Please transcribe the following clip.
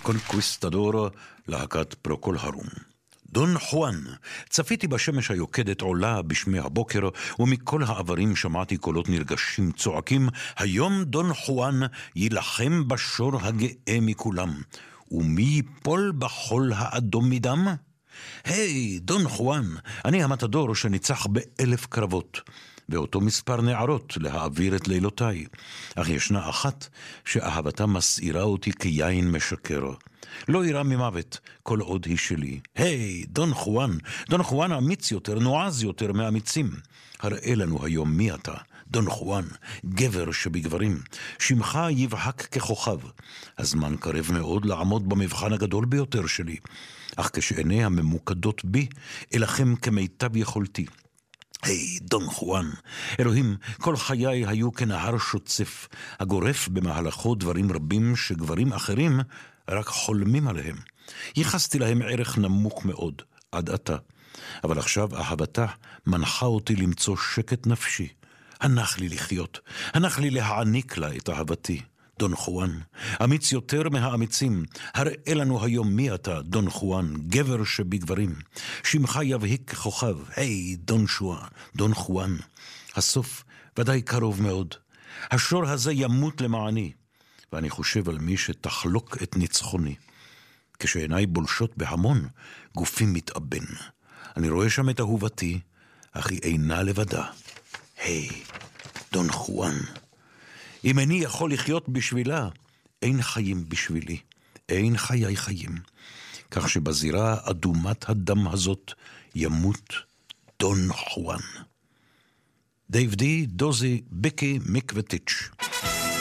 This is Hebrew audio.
קונקוויסטדור, להקת פרוקול הרום. דון חואן, צפיתי בשמש היוקדת עולה בשמי הבוקר, ומכל העברים שמעתי קולות נרגשים צועקים, היום דון חואן יילחם בשור הגאה מכולם, ומי ייפול בחול האדום מדם? היי, דון חואן, אני המתדור שניצח ב1,000 קרבות, ואותו מספר נערות להעביר את לילותיי, אך ישנה אחת שאהבתה מסעירה אותי כיין משקר. לא יראה ממוות כל עוד היא שלי. היי, דון חואן אמיץ יותר, נועז יותר מאמיצים. הראה לנו היום מי אתה, דון חואן, גבר שבגברים. שמך יבחק ככוכב. הזמן קרב מאוד לעמוד במבחן הגדול ביותר שלי. אך כשעיני הממוקדות בי, אלחם כמיטב יכולתי. היי, דון חואן, אלוהים, כל חיי היו כנהר שוצף, הגורף במהלכו דברים רבים שגברים אחרים רק חולמים עליהם. ייחסתי להם ערך נמוך מאוד, עד עתה. אבל עכשיו אהבתה מנחה אותי למצוא שקט נפשי. הנח לי לחיות, הנח לי להעניק לה את אהבתי. דון חואן, אמיץ יותר מהאמיצים, הראה לנו היום מי אתה, דון חואן, גבר שבגברים. שמך יבהיק ככוכב, היי, דון חואן. הסוף ודאי קרוב מאוד. השור הזה ימות למעני, ואני חושב על מי שתחלוק את ניצחוני. כשעיניי בולשות בהמון, גופי מתאבן. אני רואה שם את אהובתי, אך היא אינה לבדה. היי, דון חואן. אם איני יכול לחיות בשבילה, אין חיים בשבילי, אין חיי חיים. כך שבזירה אדומת הדם הזאת ימות דון חואן. דייב די, דוזי, בקי, מקווטיץ'.